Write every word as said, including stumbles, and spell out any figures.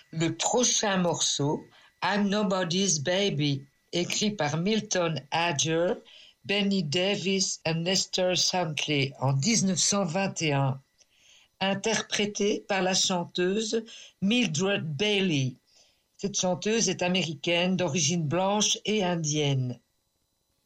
Le prochain morceau, I'm Nobody's Baby, écrit par Milton Ager, Benny Davis et Lester Huntley en dix-neuf cent vingt et un, interprété par la chanteuse Mildred Bailey. Cette chanteuse est américaine d'origine blanche et indienne.